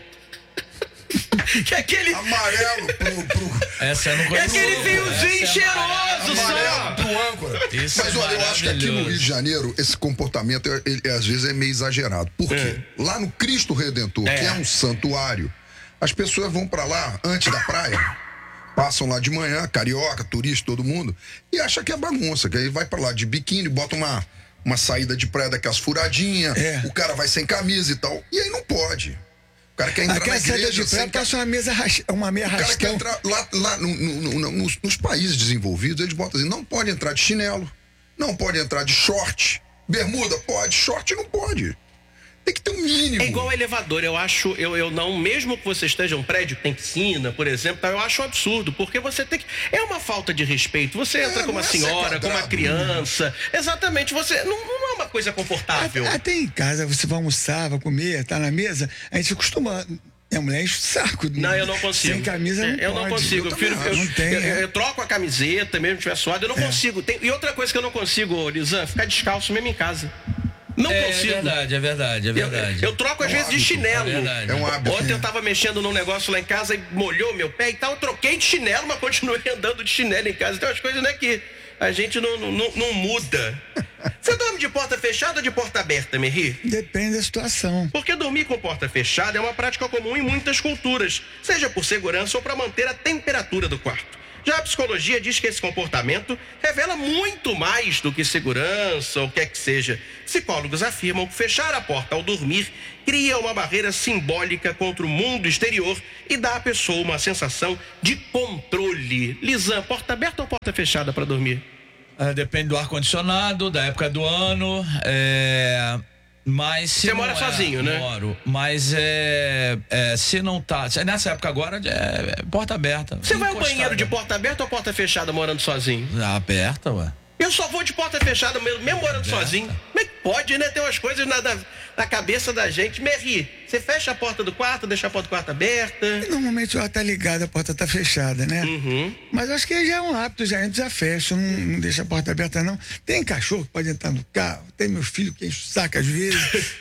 Que é aquele, Amarelo pro, pro, Essa eu não é conheço. aquele fiozinho Essa é cheiroso só. amarelo pro âncora. Isso Mas é olha, eu acho que aqui no maravilhoso. Rio de Janeiro, esse comportamento, ele, às vezes, é meio exagerado. Por quê? Lá no Cristo Redentor, É. que é um santuário, as pessoas vão pra lá antes da praia, passam lá de manhã, carioca, turista, todo mundo, e acha que é bagunça, que aí vai pra lá de biquíni, bota uma, uma saída de praia daquelas furadinhas, É. o cara vai sem camisa e tal, e aí não pode. O cara quer entrar Aquela na saída igreja de praia sem camisa. passa uma mesa ras- uma meia O cara quer rastão. entrar lá, lá no- no- no- nos, nos países desenvolvidos, eles botam assim, não pode entrar de chinelo, não pode entrar de short, bermuda pode, short não pode. Tem que ter um mínimo. É igual elevador, eu acho, eu, eu não, mesmo que você esteja em um prédio que tem piscina, por exemplo, eu acho um absurdo, porque você tem que, é uma falta de respeito, você entra É, com uma não é ser senhora, com uma quadrado, criança, exatamente, você, não, não é uma coisa confortável. Até, até em casa, você vai almoçar, vai comer, tá na mesa, a gente se acostuma. Minha mulher enche o saco. Não, eu não consigo. Sem camisa não É, eu pode. não consigo. Eu, também filho, acho. eu, não tem, eu, é. eu troco a camiseta, mesmo que estiver suado, eu não consigo. Tem- e outra coisa que eu não consigo, Lisan, ficar descalço mesmo em casa. Não É, é consigo. verdade, é verdade, é Eu, verdade. eu troco às É um vezes de hábito, chinelo. é verdade. É um hábito. Ontem eu tava mexendo num negócio lá em casa e molhou meu pé e tal. Eu troquei de chinelo, mas continuei andando de chinelo em casa. Tem umas coisas, né, que a gente não, não, não muda. Você dorme de porta fechada ou de porta aberta, Merri? Depende da situação. Porque dormir com porta fechada é uma prática comum em muitas culturas, seja por segurança ou para manter a temperatura do quarto. Já a psicologia diz que esse comportamento revela muito mais do que segurança ou quer que seja. Psicólogos afirmam que fechar a porta ao dormir cria uma barreira simbólica contra o mundo exterior e dá à pessoa uma sensação de controle. Lisan, porta aberta ou porta fechada para dormir? É, depende do ar-condicionado, da época do ano. É... Mas se Você não mora é, sozinho, né? Moro. Mas é, é. Se não tá. se- Nessa época agora é, é porta aberta. Você vai ao Encostada. banheiro de porta aberta ou porta fechada morando sozinho? Ah, aberta, ué. Eu só vou de porta fechada mesmo, mesmo morando sozinho. Como é que pode, né? Tem umas coisas na, na, na cabeça da gente. Merri, você fecha a porta do quarto, deixa a porta do quarto aberta. Normalmente ela tá ligada, a porta tá fechada, né? Uhum. Mas acho que já é um hábito, já entra, já fecha, não, não deixa a porta aberta, não. Tem cachorro que pode entrar no carro, tem meu filho que enche o saco às vezes.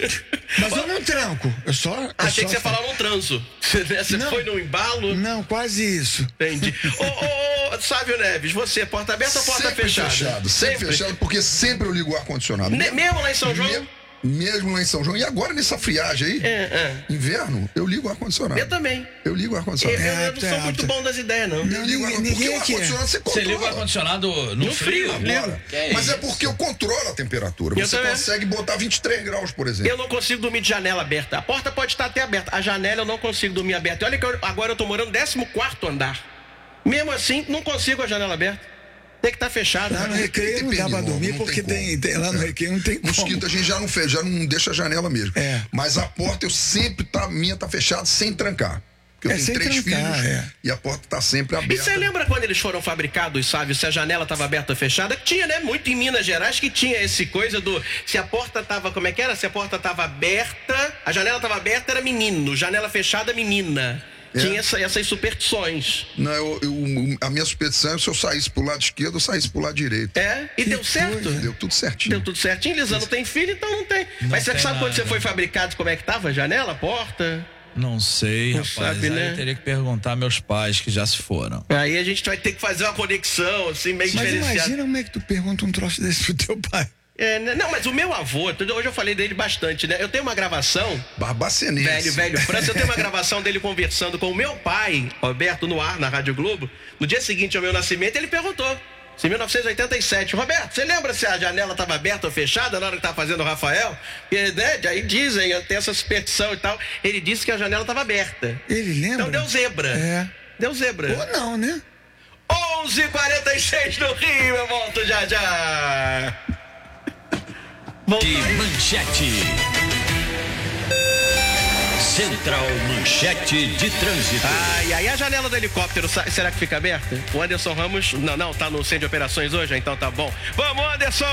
Mas eu não tranco, eu só... Eu Achei só que você faço. falava um transo. Você Não. foi no embalo? Não, quase isso. Entendi. Ô, ô, ô, Sávio Neves, você, porta aberta ou porta Sempre fechada? fechado, sempre fechado, porque sempre eu ligo o ar-condicionado. Ne- mesmo lá em São João? Me- Mesmo lá em São João. E agora nessa friagem aí, É, é. inverno, eu ligo o ar-condicionado. Eu também. Eu ligo o Eu, ar-condicionado. eu É, não tá sou muito apto. bom das ideias, não. Não, Eu ligo o ninguém, ar-condicionado, porque ninguém o aqui é. ar-condicionado você Você controla. liga o ar-condicionado no, No frio, frio? Agora. Que é Mas isso? é porque eu controlo a temperatura. Eu Você também. consegue botar vinte e três graus, por exemplo. Eu não consigo dormir de janela aberta. A porta pode estar até aberta. A janela eu não consigo dormir aberta. E olha que eu- agora eu tô morando no décimo quarto andar. Mesmo assim, não consigo a janela aberta. Tem que estar fechada. Lá no Tem recreio não dá pra pernilongo, dormir, não porque tem tem, como. tem- lá no É. recreio não tem como. Mosquito a gente já não fez, já não deixa a janela mesmo. É. Mas a porta eu sempre tá, a minha tá fechada sem trancar. Porque eu É, tenho sem três trancar, filhos é. e a porta tá sempre E aberta. você lembra quando eles foram fabricados, sabe? Se a janela estava aberta ou fechada? Tinha, né? Muito em Minas Gerais que tinha esse coisa do... Se a porta tava... Como é que era? Se a porta tava aberta... A janela tava aberta, era menino. Janela fechada, menina. É. Tinha essa- essas superstições. Não, eu, eu- a minha superstição é se eu saísse pro lado esquerdo, eu saísse pro lado direito. É? E deu certo? Deu tudo certinho. Deu tudo certinho. Lisa não tem filho, então não tem. Mas você tem sabe quando nada. você foi fabricado, como é que tava? Janela, porta? Não sei, Não rapaz. sabe, Aí né? eu teria que perguntar a meus pais que já se foram. Aí a gente vai ter que fazer uma conexão, assim, meio Mas diferenciada. imagina como é que tu pergunta um troço desse pro teu pai. É, né? Não, mas o meu avô, tudo- hoje eu falei dele bastante, né? Eu tenho uma gravação, Barbacenense. velho, velho França, eu tenho uma gravação dele conversando com o meu pai, Roberto, no ar, na Rádio Globo. No dia seguinte ao meu nascimento, ele perguntou. Em mil novecentos e oitenta e sete, Roberto, você lembra se a janela estava aberta ou fechada na hora que estava fazendo o Rafael? E, né, aí dizem, eu tenho essa superstição e tal. Ele disse que a janela estava aberta. Ele lembra? Então deu zebra. É. Deu zebra. Ou não, né? onze e quarenta e seis no Rio, eu volto já já. Voltou De aí? manchete. Central Manchete de Trânsito. Ai, ai, a janela do helicóptero, sa- será que fica aberta? O Anderson Ramos, não, não, tá no centro de operações hoje, então tá bom. Vamos, Anderson!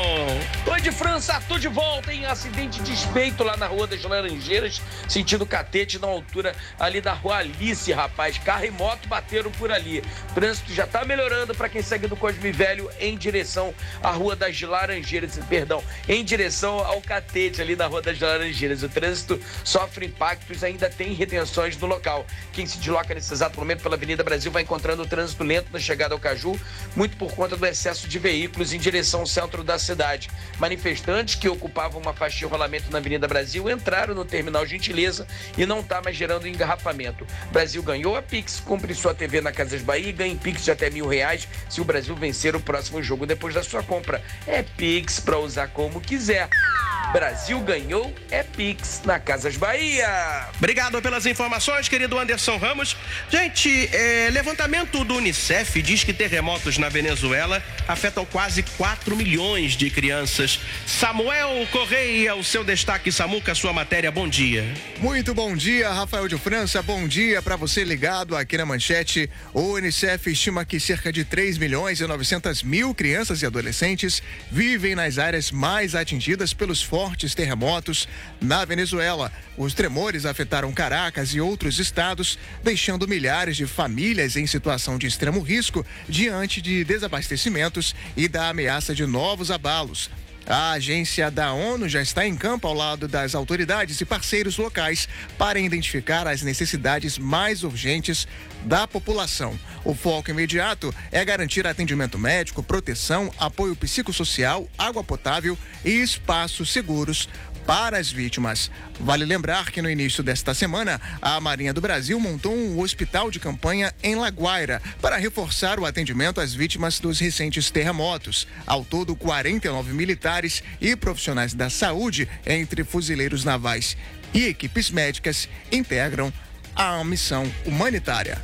Oi de França, tô de volta em acidente de despeito lá na Rua das Laranjeiras, sentido Catete, na altura ali da Rua Alice, rapaz. Carro e moto bateram por ali. O trânsito já tá melhorando para quem segue do Cosme Velho em direção à Rua das Laranjeiras, perdão, em direção ao Catete ali na Rua das Laranjeiras. O trânsito sofre impactos, ainda tem retenções no local. Quem se desloca nesse exato momento pela Avenida Brasil vai encontrando o trânsito lento na chegada ao Caju, muito por conta do excesso de veículos em direção ao centro da cidade. Manifestantes que ocupavam uma faixa de rolamento na Avenida Brasil entraram no terminal Gentileza e não está mais gerando engarrafamento. Brasil ganhou a Pix, compre sua T V na Casas Bahia e ganhe Pix de até mil reais se o Brasil vencer o próximo jogo depois da sua compra. É Pix para usar como quiser. Brasil ganhou, é Pix na Casas Bahia. Obrigado pelas informações, querido Anderson Ramos. Gente, é, levantamento do Unicef diz que terremotos na Venezuela afetam quase quatro milhões de crianças. Samuel Correia, o seu destaque, Samuca, sua matéria, bom dia. Muito bom dia, Rafael de França. Bom dia para você ligado aqui na Manchete. O Unicef estima que cerca de três milhões e novecentas mil crianças e adolescentes vivem nas áreas mais atingidas pelos fortes terremotos na Venezuela. Os tremores afetaram Caracas e outros estados, deixando milhares de famílias em situação de extremo risco diante de desabastecimentos e da ameaça de novos abalos. A agência da ONU já está em campo ao lado das autoridades e parceiros locais para identificar as necessidades mais urgentes da população. O foco imediato é garantir atendimento médico, proteção, apoio psicossocial, água potável e espaços seguros para as vítimas. Vale lembrar que no início desta semana, a Marinha do Brasil montou um hospital de campanha em La Guaira para reforçar o atendimento às vítimas dos recentes terremotos. Ao todo, quarenta e nove militares e profissionais da saúde, entre fuzileiros navais e equipes médicas, integram a missão humanitária.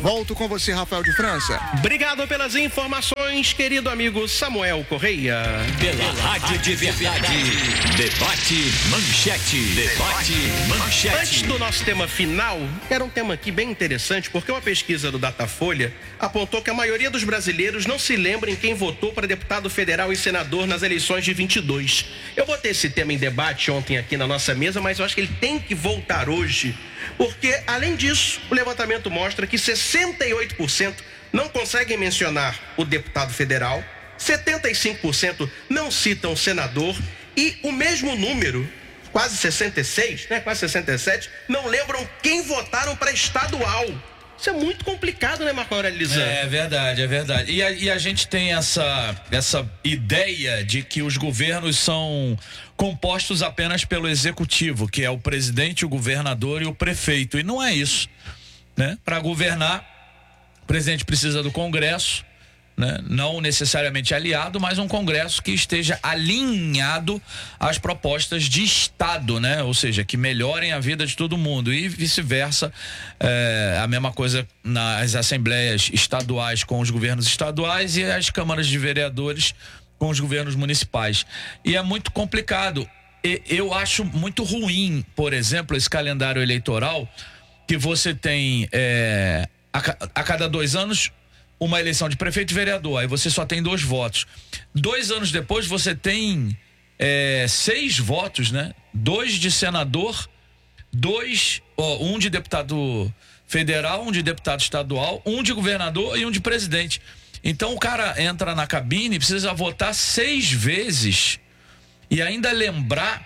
Volto com você, Rafael de França. Obrigado pelas informações, querido amigo Samuel Correia. Pela Rádio de Verdade. Debate Manchete. Debate Manchete. Antes do nosso tema final, era um tema aqui bem interessante, porque uma pesquisa do Datafolha apontou que a maioria dos brasileiros não se lembra em quem votou para deputado federal e senador nas eleições de vinte e dois. Eu botei esse tema em debate ontem aqui na nossa mesa, mas eu acho que ele tem que voltar hoje, porque, além disso, o levantamento mostra que sessenta e oito por cento não conseguem mencionar o deputado federal, setenta e cinco por cento não citam o senador e o mesmo número, quase sessenta e seis, né, quase sessenta e sete, não lembram quem votaram para estadual. Isso é muito complicado, né, Marco Aurélio Lisan? É verdade, é verdade. E a, e a gente tem essa, essa ideia de que os governos são compostos apenas pelo executivo, que é o presidente, o governador e o prefeito. E não é isso, né? Para governar, o presidente precisa do Congresso, né? Não necessariamente aliado, mas um Congresso que esteja alinhado às propostas de Estado, né? Ou seja, que melhorem a vida de todo mundo e vice-versa. É, a mesma coisa nas assembleias estaduais com os governos estaduais e as câmaras de vereadores com os governos municipais. E é muito complicado. E, eu acho muito ruim, por exemplo, esse calendário eleitoral que você tem é, a, a cada dois anos uma eleição de prefeito e vereador, aí você só tem dois votos. Dois anos depois você tem é, seis votos, né? Dois de senador, dois, ó, um de deputado federal, um de deputado estadual, um de governador e um de presidente. Então o cara entra na cabine e precisa votar seis vezes e ainda lembrar,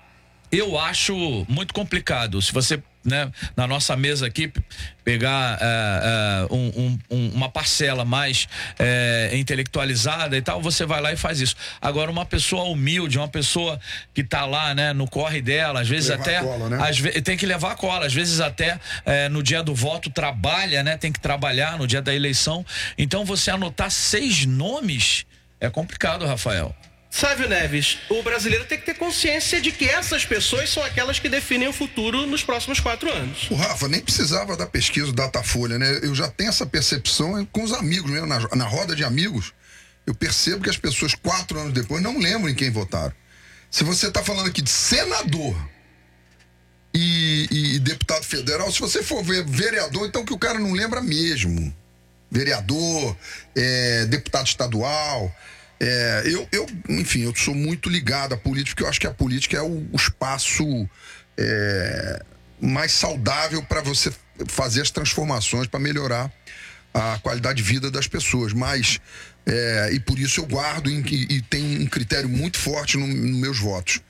eu acho muito complicado. Se você, né, na nossa mesa aqui, pegar uh, uh, um, um, uma parcela mais uh, intelectualizada e tal, você vai lá e faz isso. Agora, uma pessoa humilde, uma pessoa que tá lá, né, no corre dela, às vezes levar até a cola, né? às ve tem que levar a cola, às vezes até uh, no dia do voto trabalha, né, tem que trabalhar no dia da eleição. Então, você anotar seis nomes é complicado, Rafael. Sávio Neves, o brasileiro tem que ter consciência de que essas pessoas são aquelas que definem o futuro nos próximos quatro anos. O Rafa, nem precisava da pesquisa do Datafolha, né? Eu já tenho essa percepção com os amigos mesmo, na, na roda de amigos, eu percebo que as pessoas quatro anos depois não lembram em quem votaram. Se você está falando aqui de senador e, e, e deputado federal, se você for ver vereador, então que o cara não lembra mesmo. Vereador, é, deputado estadual... É, eu, eu, enfim, eu sou muito ligado à política, porque eu acho que a política é o, o espaço é, mais saudável para você fazer as transformações, para melhorar a qualidade de vida das pessoas. Mas, é, e por isso eu guardo e, e tenho um critério muito forte nos no meus votos.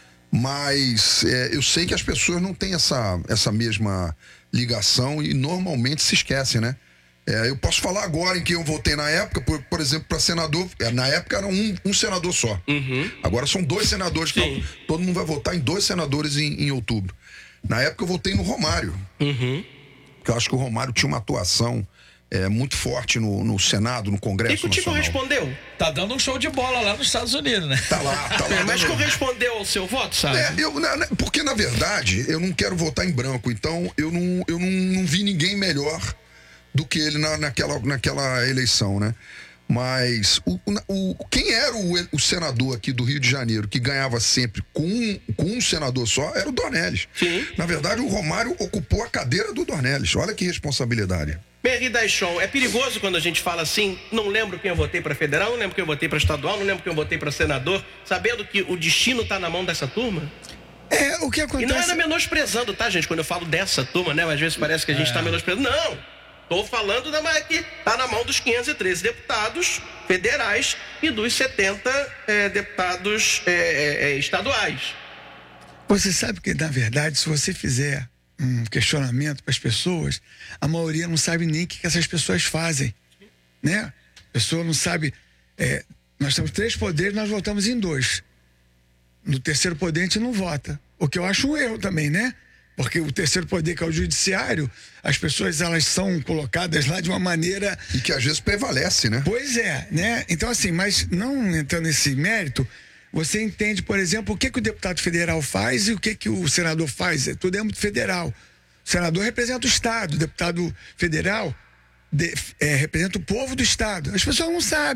Mas é, eu sei que as pessoas não têm essa, essa mesma ligação e normalmente se esquecem, né? É, eu posso falar agora em quem eu votei na época, por, por exemplo, para senador. Na época era um, um senador só. Uhum. Agora são dois senadores. Que todo mundo vai votar em dois senadores em, em outubro. Na época eu votei no Romário. Uhum. Porque eu acho que o Romário tinha uma atuação é, muito forte no, no Senado, no Congresso Nacional. E que te correspondeu? Tá dando um show de bola lá nos Estados Unidos, né? Tá lá, tá lá. É, mas correspondeu ao seu voto, sabe? É, eu, na, porque, na verdade, eu não quero votar em branco. Então, eu não, eu não, não vi ninguém melhor do que ele na, naquela, naquela eleição, né? Mas o, o, quem era o, o senador aqui do Rio de Janeiro que ganhava sempre com, com um senador só era o Dornelles. Sim. Na verdade, o Romário ocupou a cadeira do Dornelles. Olha que responsabilidade. Merri Daishon, é perigoso quando a gente fala assim, não lembro quem eu votei para federal, não lembro quem eu votei para estadual, não lembro quem eu votei para senador, sabendo que o destino está na mão dessa turma? É, o que acontece... E não é menosprezando, tá, gente? Quando eu falo dessa turma, né? Às vezes parece que a gente está é. menosprezando. Não! Estou falando da que está na mão dos quinhentos e treze deputados federais e dos setenta é, deputados é, é, estaduais. Você sabe que, na verdade, se você fizer um questionamento para as pessoas, a maioria não sabe nem o que essas pessoas fazem, né? A pessoa não sabe... É, nós temos três poderes, nós votamos em dois. No terceiro poder a gente não vota. O que eu acho um erro também, né? Porque o terceiro poder, que é o judiciário, as pessoas, elas são colocadas lá de uma maneira... E que às vezes prevalece, né? Pois é, né? Então, assim, mas não entrando nesse mérito, você entende, por exemplo, o que, que o deputado federal faz e o que, que o senador faz. É tudo âmbito federal. O senador representa o Estado, o deputado federal de- é, representa o povo do Estado. As pessoas não sabem.